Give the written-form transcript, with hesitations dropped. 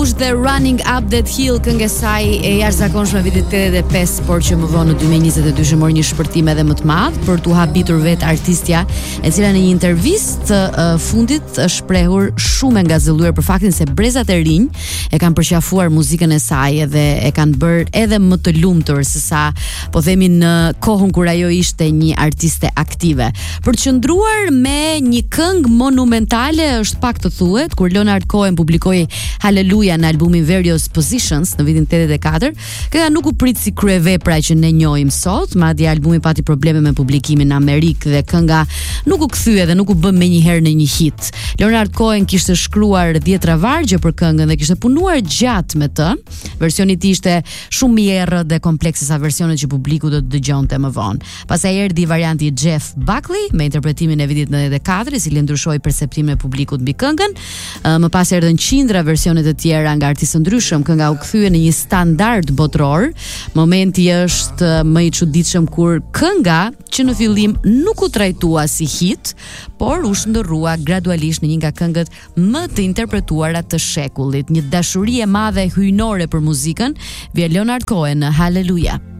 Rouge dhe Running Up That Hill, këngë e saj e jashtëzakonshme vitit 85, por që më vonë në 2022 mori një shpërtim edhe më të madh për t'u habitur vet artistja, e cila në një intervistë fundit është shprehur shumë e ngazëlluar për faktin se brezat e rinj e kanë përqafuar muzikën e saj dhe e kanë bërë edhe më të lumtur se sa po themi në kohën kur ajo ishte një artiste aktive. Për të qëndruar me një këngë monumentale është pak të thuhet kur Leonard Cohen publikoi Hallelujah në albumin Various Positions në vitin 84. Kënga nuk u prit si kryevepra që ne njohim sot, madje albumi pati probleme me publikimin në Amerikë dhe kënga nuk u kthye dhe nuk u bë menjëherë në një hit. Leonard Cohen kishte shkruar 10 vargje për këngën dhe kishte punuar gjatë me të. Versioni i tij ishte shumë i errët dhe kompleks sa versionet që publiku do të dëgjonte më vonë. Pastaj erdhi varianti i Jeff Buckley me interpretimin e vitit 94, i cili ndryshoi perceptimin e publikut mbi këngën. Më pas erdhën qindra versione të tjera nga artistë ndryshëm. Kënga u kthye në një standard botror. Momenti është më i çuditshëm kur kënga, që në fillim nuk u trajtua si hit, por u shndërrua gradualisht në një nga këngët më të interpretuara të shekullit. Një dashuri e madhe hyjnore për muzikën, vjen Leonard Cohen në Hallelujah.